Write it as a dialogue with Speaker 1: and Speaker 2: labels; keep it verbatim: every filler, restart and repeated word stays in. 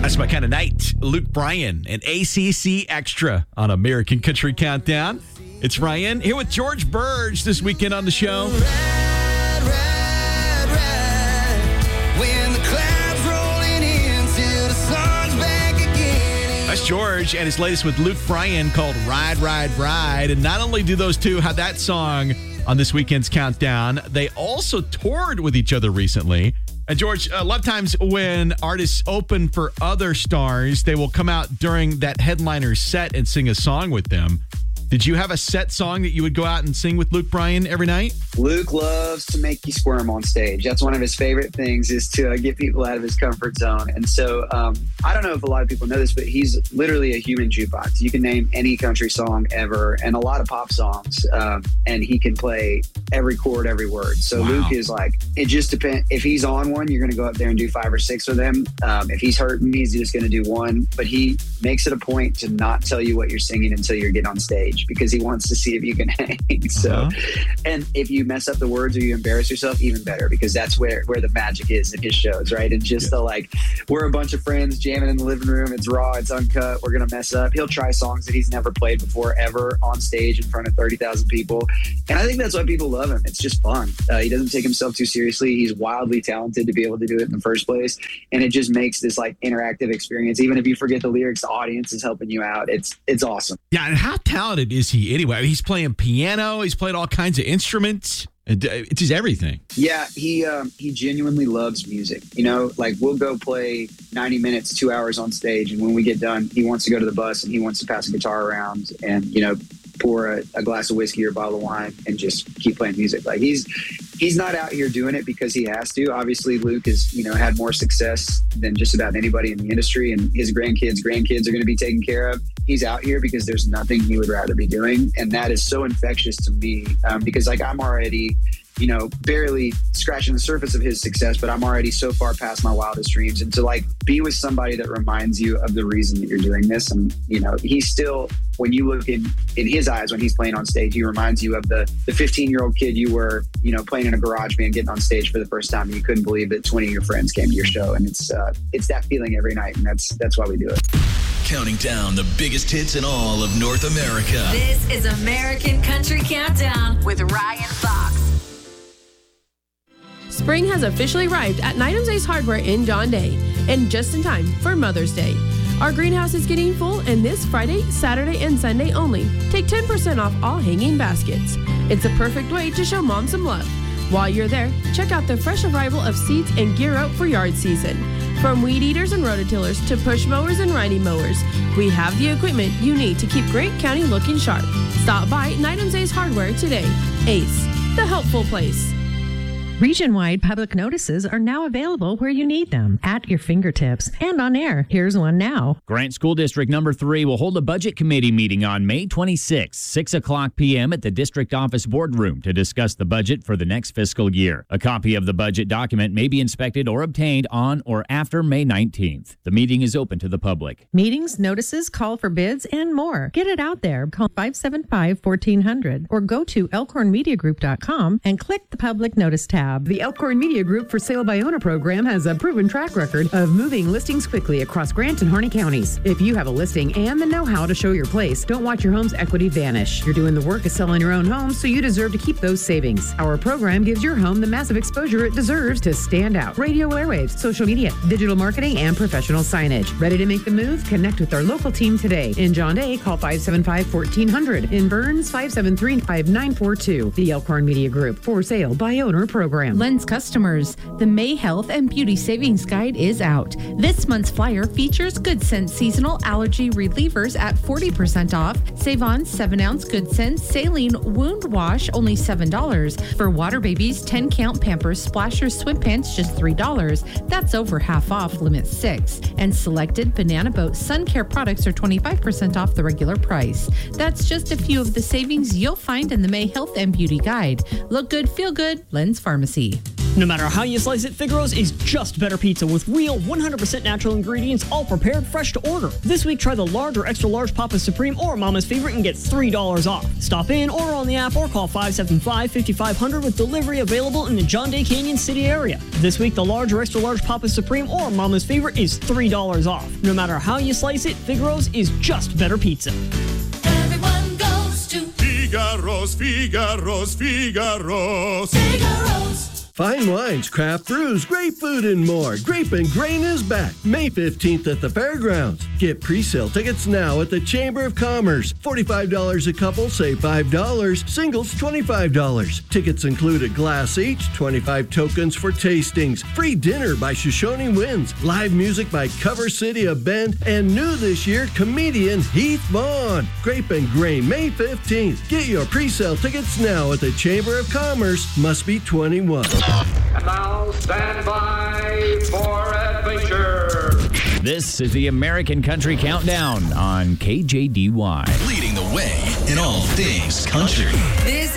Speaker 1: That's my kind of night. Luke Bryan and A C C Extra on American Country Countdown. It's Ryan here with George Burge this weekend on the show.
Speaker 2: Ride, ride, ride. When the clouds rolling in till the sun's back again.
Speaker 1: That's George and his latest with Luke Bryan called Ride, Ride, Ride. And not only do those two have that song on this weekend's countdown, they also toured with each other recently. And George, a lot of times when artists open for other stars, they will come out during that headliner set and sing a song with them. Did you have a set song that you would go out and sing with Luke Bryan every night?
Speaker 3: Luke loves to make you squirm on stage. That's one of his favorite things, is to uh, get people out of his comfort zone. And so um, I don't know if a lot of people know this, but he's literally a human jukebox. You can name any country song ever and a lot of pop songs, um, and he can play every chord, every word. So wow. Luke is like, it just depends. If he's on one, you're going to go up there and do five or six with him. Um, if he's hurting, he's just going to do one. But he makes it a point to not tell you what you're singing until you get on stage, because he wants to see if you can hang. So, uh-huh. And if you mess up the words or you embarrass yourself, even better, because that's where, where the magic is in his shows, right? And just yeah. the like, we're a bunch of friends jamming in the living room. It's raw, it's uncut. We're going to mess up. He'll try songs that he's never played before, ever, on stage in front of thirty thousand people. And I think that's why people love him. It's just fun. Uh, he doesn't take himself too seriously. He's wildly talented to be able to do it in the first place. And it just makes this like interactive experience. Even if you forget the lyrics, the audience is helping you out. It's, it's awesome.
Speaker 1: Yeah. And how talented is he anyway? He's playing piano. He's played all kinds of instruments. It's just everything.
Speaker 3: Yeah, he um, he genuinely loves music. You know, like we'll go play ninety minutes, two hours on stage. And when we get done, he wants to go to the bus and he wants to pass a guitar around and, you know, pour a, a glass of whiskey or a bottle of wine and just keep playing music. Like he's he's not out here doing it because he has to. Obviously, Luke has, you know, had more success than just about anybody in the industry, and his grandkids, grandkids are going to be taken care of. He's out here because there's nothing he would rather be doing. And that is so infectious to me um, because like I'm already, you know, barely scratching the surface of his success, but I'm already so far past my wildest dreams. And to like be with somebody that reminds you of the reason that you're doing this. And, you know, he's still, when you look in, in his eyes, when he's playing on stage, he reminds you of the the fifteen year old kid you were, you know, playing in a garage band, getting on stage for the first time. And you couldn't believe that twenty of your friends came to your show. And it's, uh, it's that feeling every night. And that's, that's why we do it.
Speaker 4: Counting down the biggest hits in all of North America.
Speaker 5: This is American Country Countdown with Ryan Fox.
Speaker 6: Spring has officially arrived at Nightham's Ace Hardware in John Day, and just in time for Mother's Day. Our greenhouse is getting full, and this Friday, Saturday, and Sunday only, take ten percent off all hanging baskets. It's a perfect way to show mom some love. While you're there, check out the fresh arrival of seeds and gear up for yard season. From weed eaters and rototillers to push mowers and riding mowers, we have the equipment you need to keep Grant County looking sharp. Stop by Nightham's Ace Hardware today. Ace, the helpful place.
Speaker 7: Region-wide public notices are now available where you need them, at your fingertips and on air. Here's one now.
Speaker 8: Grant School District Number three will hold a budget committee meeting on May twenty-sixth, six o'clock p.m. at the district office boardroom to discuss the budget for the next fiscal year. A copy of the budget document may be inspected or obtained on or after May nineteenth. The meeting is open to the public.
Speaker 7: Meetings, notices, call for bids, and more. Get it out there. Call five seven five, one four zero zero or go to elkhorn media group dot com and click the public notice tab.
Speaker 9: The Elkhorn Media Group for Sale by Owner program has a proven track record of moving listings quickly across Grant and Harney counties. If you have a listing and the know-how to show your place, don't watch your home's equity vanish. You're doing the work of selling your own home, so you deserve to keep those savings. Our program gives your home the massive exposure it deserves to stand out. Radio airwaves, social media, digital marketing, and professional signage. Ready to make the move? Connect with our local team today. In John Day, call five seven five, one four zero zero. In Burns, five seven three, five nine four two. The Elkhorn Media Group for Sale by Owner program.
Speaker 10: Lens customers, the May Health and Beauty Savings Guide is out. This month's flyer features Good Sense seasonal allergy relievers at forty percent off. Save on seven ounce Good Sense saline wound wash, only seven dollars. For Water Babies, ten count Pampers Splashers swim pants, just three dollars. That's over half off, limit six. And selected Banana Boat sun care products are twenty-five percent off the regular price. That's just a few of the savings you'll find in the May Health and Beauty Guide. Look good, feel good, Lens Pharmacy.
Speaker 11: No matter how you slice it, Figaro's is just better pizza with real one hundred percent natural ingredients, all prepared fresh to order. This week, try the large or extra large Papa Supreme or Mama's Favorite and get three dollars off. Stop in, order on the app, or call five seven five, five five zero zero with delivery available in the John Day Canyon City area. This week, the large or extra large Papa Supreme or Mama's Favorite is three dollars off. No matter how you slice it, Figaro's is just better pizza.
Speaker 2: Everyone goes to Figaro's, Figaro's, Figaro's. Figaro's.
Speaker 12: Fine wines, craft brews, great food, and more. Grape and Grain is back May fifteenth at the fairgrounds. Get pre-sale tickets now at the Chamber of Commerce. forty-five dollars a couple, save five dollars. Singles, twenty-five dollars. Tickets include a glass each, twenty-five tokens for tastings, free dinner by Shoshone Winds, live music by Cover City of Bend, and new this year, comedian Heath Vaughn. Grape and Grain, May fifteenth. Get your pre-sale tickets now at the Chamber of Commerce. Must be twenty-one.
Speaker 13: And now stand by for adventure.
Speaker 8: This is the American Country Countdown on K J D Y.
Speaker 4: Leading the way in all things country.
Speaker 5: This